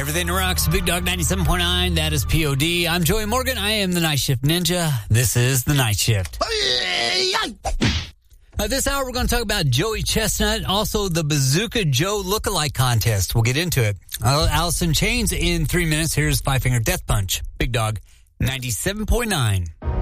Everything rocks. Big Dog 97.9. That is POD. I'm Joey Morgan. I am the Night Shift Ninja. This is the Night Shift. This hour, we're going to talk about Joey Chestnut. Also, the Bazooka Joe lookalike contest. We'll get into it. Allison Chains in 3 minutes. Here's Five Finger Death Punch. Big Dog 97.9.